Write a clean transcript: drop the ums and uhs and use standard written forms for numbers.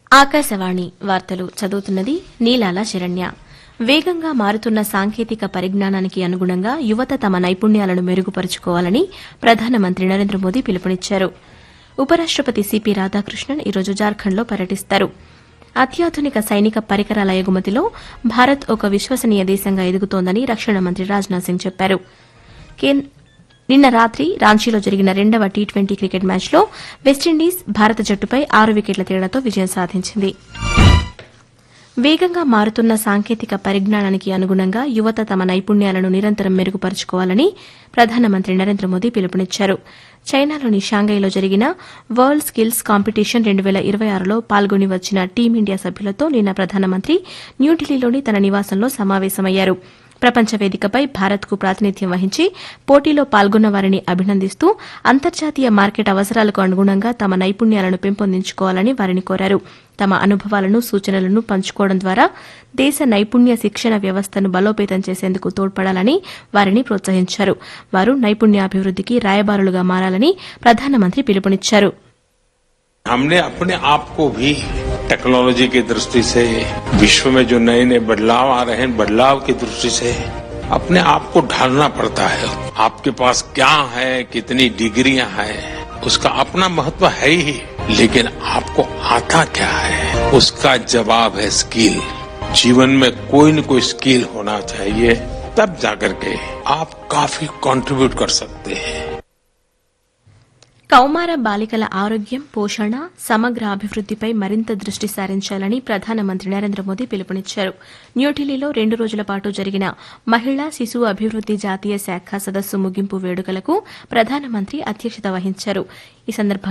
ఆకాశవాణి వార్తలు చదువుతున్నది నీలాల శరణ్య. వేగంగా మారుతున్న సాంకేతిక పరిజ్ఞానానికి అనుగుణంగా యువత తమ నైపుణ్యాలను మెరుగుపరుచుకోవాలని ప్రధానమంత్రి నరేంద్ర మోదీ పిలుపునిచ్చారు. ఉపరాష్టపతి సిపి రాధాకృష్ణన్ ఈరోజు జార్ఖండ్లో పర్యటిస్తారు. అత్యాధునిక సైనిక పరికరాల ఎగుమతిలో భారత్ ఒక విశ్వసనీయ దేశంగా ఎదుగుతోందని రక్షణ మంత్రి రాజ్నాథ్ సింగ్ చెప్పారు. నిన్న రాత్రి రాంచీలో జరిగిన రెండవ టీ20 క్రికెట్ మ్యాచ్లో వెస్టిండీస్ భారత జట్టుపై 6 వికెట్ల తేడాతో విజయం సాధించింది. వేగంగా మారుతున్న సాంకేతిక పరిజ్ఞానానికి అనుగుణంగా యువత తమ నైపుణ్యాలను నిరంతరం మెరుగుపరుచుకోవాలని ప్రధానమంత్రి నరేంద్ర మోదీ పిలుపునిచ్చారు. చైనాలోని షాంఘైలో జరిగిన వరల్డ్ స్కిల్స్ కాంపిటీషన్ 2026లో పాల్గొని వచ్చిన టీమిండియా సభ్యులతో నిన్న ప్రధానమంత్రి న్యూఢిల్లీలోని తన నివాసంలో సమావేశమయ్యారు. ప్రపంచ వేదికపై భారత్కు ప్రాతినిధ్యం వహించి పోటీలో పాల్గొన్న వారిని అభినందిస్తూ అంతర్జాతీయ మార్కెట్ అవసరాలకు అనుగుణంగా తమ నైపుణ్యాలను పెంపొందించుకోవాలని వారిని కోరారు. తమ అనుభవాలను సూచనలను పంచుకోవడం ద్వారా దేశ నైపుణ్య శిక్షణ వ్యవస్థను బలోపేతం చేసేందుకు తోడ్పడాలని వారిని ప్రోత్సహించారు. వారు నైపుణ్యాభివృద్దికి రాయబారులుగా మారాలని ప్రధానమంత్రి పిలుపునిచ్చారు. हमने अपने आप को भी टेक्नोलॉजी की दृष्टि से विश्व में जो नए नए बदलाव आ रहे हैं बदलाव की दृष्टि से अपने आप को ढालना पड़ता है. आपके पास क्या है, कितनी डिग्रियां हैं, उसका अपना महत्व है ही, लेकिन आपको आता क्या है उसका जवाब है स्किल. जीवन में कोई न कोई स्किल होना चाहिए, तब जाकर के आप काफी कंट्रीब्यूट कर सकते हैं. కౌమార బాలికల ఆరోగ్యం, పోషణ, సమగ్ర అభివృద్దిపై మరింత దృష్టి సారించాలని ప్రధానమంత్రి నరేంద్ర మోదీ పిలుపునిచ్చారు. న్యూఢిల్లీలో 2 రోజుల పాటు జరిగిన మహిళా శిశు అభివృద్ది జాతీయ శాఖ సదస్సు ముగింపు వేడుకలకు ప్రధానమంత్రి అధ్యక్షత వహించారు. ఈ సందర్భంగా